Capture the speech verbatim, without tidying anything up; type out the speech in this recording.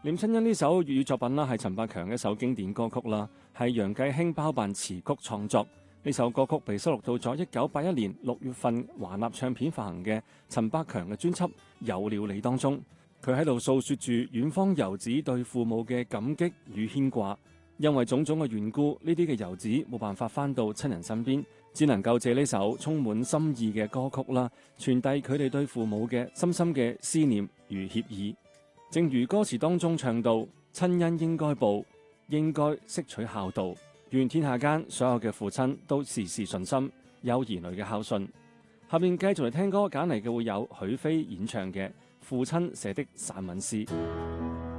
念親恩呢首粵語作品啦，係陳百強嘅一首經典歌曲啦，係楊繼興包辦詞曲創作。呢首歌曲被收錄到咗一九八一年六月份華納唱片發行嘅陳百強嘅專輯《有了你》當中。佢喺度訴說住遠方遊子對父母嘅感激與牽掛，因為種種嘅緣故，呢啲嘅遊子冇辦法返到親人身邊，只能夠借呢首充滿心意嘅歌曲啦，傳遞佢哋對父母嘅深深嘅思念與歉意。正如歌詞當中唱到，親恩應該報，應該悉取孝道，願天下間所有嘅父親都事事順心，有兒女嘅孝順。下面繼續嚟聽歌，揀嚟嘅會有許飛演唱嘅《父親寫的散文詩》。